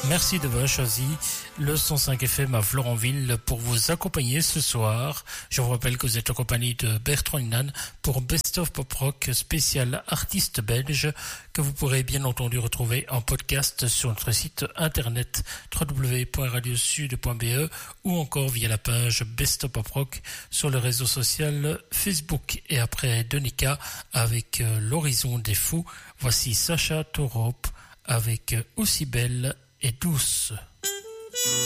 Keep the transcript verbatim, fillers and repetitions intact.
Merci d'avoir choisi le cent cinq F M à Florentville pour vous accompagner ce soir. Je vous rappelle que vous êtes en compagnie de Bertrand Hinan pour Best of Pop Rock spécial artiste belge que vous pourrez bien entendu retrouver en podcast sur notre site internet w w w point radio sud point b e ou encore via la page Best of Pop Rock sur le réseau social Facebook. Et après Donika avec l'horizon des fous, voici Sacha Torop avec Aussi belle et douce.